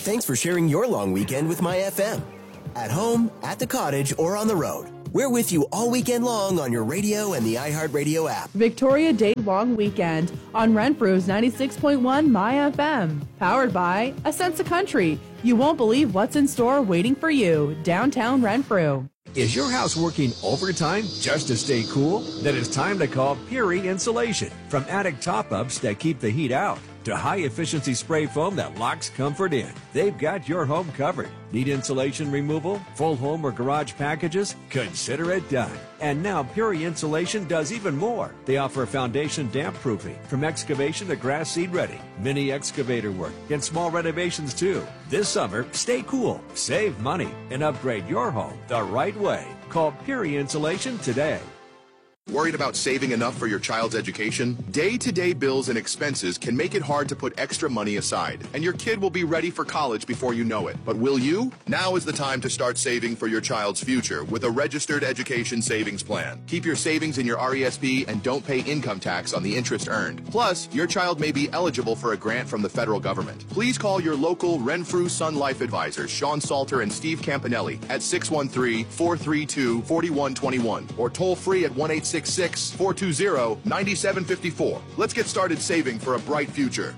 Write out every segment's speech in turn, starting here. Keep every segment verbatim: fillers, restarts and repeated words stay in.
thanks for sharing your long weekend with My F M. At home, at the cottage, or on the road, we're with you all weekend long on your radio and the iHeartRadio app. Victoria Day Long Weekend on Renfrew's ninety-six point one My F M. Powered by A Sense of Country. You won't believe what's in store waiting for you. Downtown Renfrew. Is your house working overtime just to stay cool? Then it's time to call Peary Insulation. From attic top-ups that keep the heat out to high-efficiency spray foam that locks comfort in, they've got your home covered. Need insulation removal, full home or garage packages? Consider it done. And now Peary Insulation does even more. They offer foundation damp proofing from excavation to grass seed ready, mini excavator work, and small renovations too. This summer, stay cool, save money, and upgrade your home the right way. Call Peary Insulation today. Worried about saving enough for your child's education? Day-to-day bills and expenses can make it hard to put extra money aside, and your kid will be ready for college before you know it. But will you? Now is the time to start saving for your child's future with a registered education savings plan. Keep your savings in your R E S P and don't pay income tax on the interest earned. Plus, your child may be eligible for a grant from the federal government. Please call your local Renfrew Sun Life advisors, Sean Salter and Steve Campanelli, at six one three, four three two, four one two one or toll free at one eight six six, four two zero, nine seven five four. Let's get started saving for a bright future.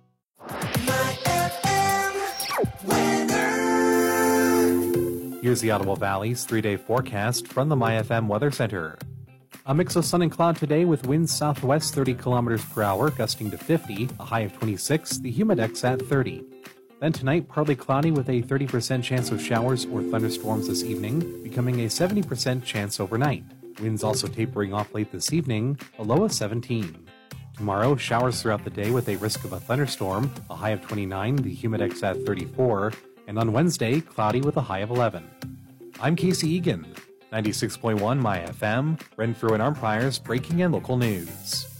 Here's the Ottawa Valley's three-day forecast from the My F M Weather Center. A mix of sun and cloud today with winds southwest thirty kilometers per hour, gusting to fifty, a high of twenty-six, the humidex at thirty. Then tonight, partly cloudy with a thirty percent chance of showers or thunderstorms this evening, becoming a seventy percent chance overnight. Winds also tapering off late this evening, a low of seventeen. Tomorrow, showers throughout the day with a risk of a thunderstorm, a high of twenty-nine, the humidex at thirty-four, and on Wednesday, cloudy with a high of eleven. I'm Casey Egan, ninety-six point one My F M, Renfrew and Armprior's breaking and local news.